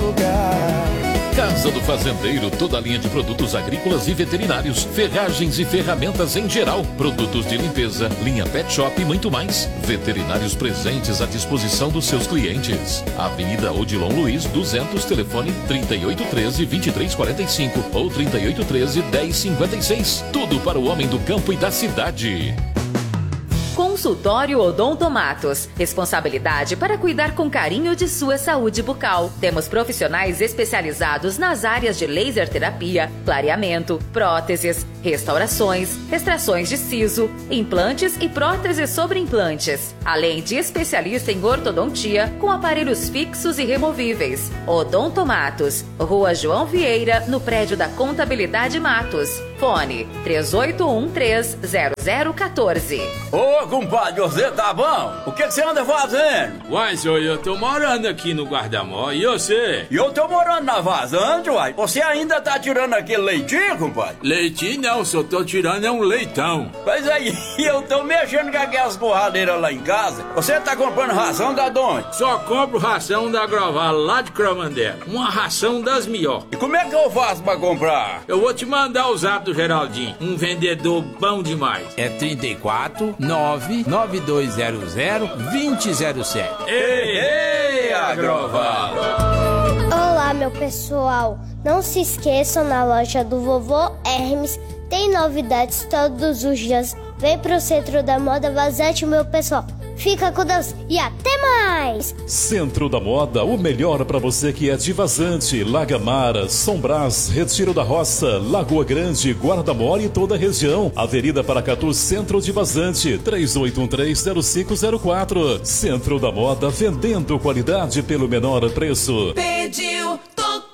lugar. Casa do Fazendeiro, toda a linha de produtos agrícolas e veterinários, ferragens e ferramentas em geral, produtos de limpeza, linha pet shop e muito mais. Veterinários presentes à disposição dos seus clientes. Avenida Odilon Luiz, 200, telefone 3813-2345 ou 3813-1056. Tudo para o homem do campo e da cidade. Consultório Odontomatos. Responsabilidade para cuidar com carinho de sua saúde bucal. Temos profissionais especializados nas áreas de laser terapia, clareamento, próteses, restaurações, extrações de siso, implantes e próteses sobre implantes. Além de especialista em ortodontia com aparelhos fixos e removíveis. Odontomatos. Rua João Vieira, no prédio da Contabilidade Matos. Fone 3813-0014. Ô, compadre, você tá bom? O que você anda fazendo? Uai, senhor, eu tô morando aqui no Guarda-Mó, e você? E eu tô morando na vazante, uai. Você ainda tá tirando aquele leitinho, compadre? Leitinho não, só tô tirando é um leitão. Pois aí, eu tô mexendo com aquelas borradeiras lá em casa. Você tá comprando ração da onde? Só compro ração da Groval, lá de Cromandela. Uma ração das melhores. E como é que eu faço pra comprar? Eu vou te mandar o zap do Geraldinho, um vendedor bom demais. É 34 99200 2007. Ei, Agroval! Olá, meu pessoal. Não se esqueçam, na loja do Vovô Hermes tem novidades todos os dias. Vem pro Centro da Moda Vazante, meu pessoal. Fica com Deus e até mais! Centro da Moda, o melhor para você que é de Vazante, Lagamara, São Brás, Retiro da Roça, Lagoa Grande, Guarda-Mor e toda a região. Avenida Paracatu, Centro de Vazante, 3813-0504. Centro da Moda, vendendo qualidade pelo menor preço. Pediu, tocou!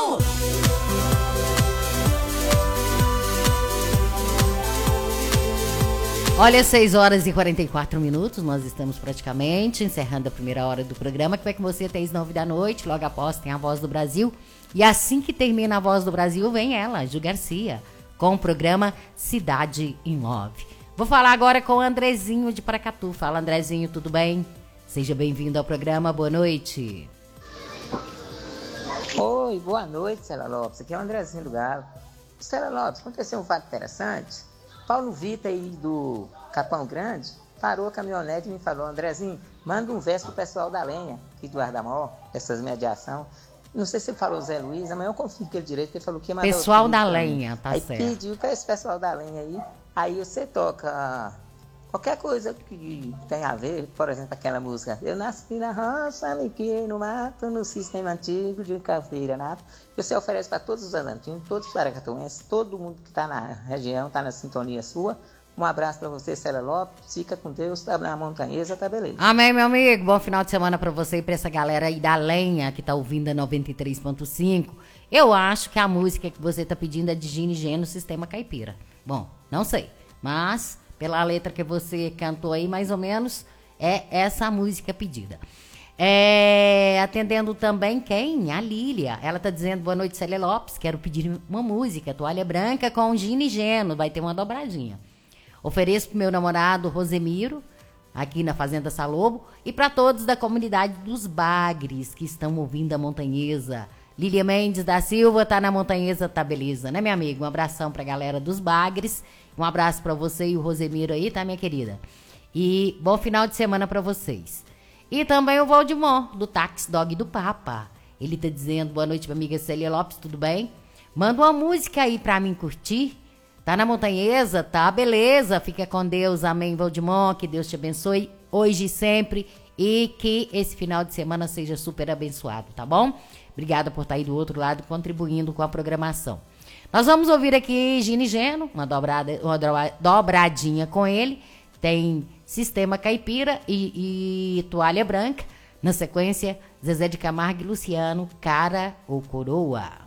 Olha, 6 horas e 44 minutos, nós estamos praticamente encerrando a primeira hora do programa, que vai com você até as 9 da noite, logo após tem a Voz do Brasil, e assim que termina a Voz do Brasil, vem ela, Ju Garcia, com o programa Cidade em Love. Vou falar agora com o Andrezinho de Paracatu. Fala, Andrezinho, tudo bem? Seja bem-vindo ao programa, boa noite. Oi, boa noite, Célia Lopes, aqui é o Andrezinho do Galo. Célia Lopes, aconteceu um fato interessante. Paulo Vitor aí do Capão Grande parou a caminhonete e me falou: Andrezinho, manda um verso pro pessoal da lenha aqui do Guarda-Mor, essas mediação. Não sei se ele falou Zé Luiz, amanhã eu confio com ele direito, ele falou que ia mandar pessoal da lenha, tá aí certo. Aí pediu para esse pessoal da lenha aí você toca qualquer coisa que tem a ver, por exemplo, aquela música Eu nasci na roça, me criei no mato, no sistema antigo de Caveira Nato. Você oferece para todos os andantinhos, todos os paracatuenses, todo mundo que está na região, está na sintonia sua. Um abraço para você, Célia Lopes. Fica com Deus, tá na montanhesa, tá beleza. Amém, meu amigo. Bom final de semana para você e para essa galera aí da lenha que tá ouvindo a 93.5. Eu acho que a música que você tá pedindo é de Gini Geno, Sistema Caipira. Bom, não sei, mas pela letra que você cantou aí, mais ou menos, é essa a música pedida. Atendendo também quem? A Lília. Ela tá dizendo: boa noite, Célia Lopes. Quero pedir uma música, Toalha Branca com Gini Geno. Vai ter uma dobradinha. Ofereço pro meu namorado Rosemiro, aqui na Fazenda Salobo, e para todos da comunidade dos Bagres que estão ouvindo a Montanhesa. Lília Mendes da Silva tá na Montanhesa, tá beleza, né, minha amiga? Um abração pra galera dos Bagres. Um abraço pra você e o Rosemiro aí, tá, minha querida? E bom final de semana pra vocês. E também o Valdemar, do Taxi Dog do Papa. Ele tá dizendo: boa noite, minha amiga Célia Lopes, tudo bem? Manda uma música aí pra mim curtir. Tá na Montanhesa? Tá, beleza. Fica com Deus, amém, Valdemar. Que Deus te abençoe hoje e sempre. E que esse final de semana seja super abençoado, tá bom? Obrigada por estar aí do outro lado contribuindo com a programação. Nós vamos ouvir aqui Gini Geno, uma dobradinha com ele. Tem Sistema Caipira e Toalha Branca. Na sequência, Zezé de Camargo e Luciano, Cara ou Coroa.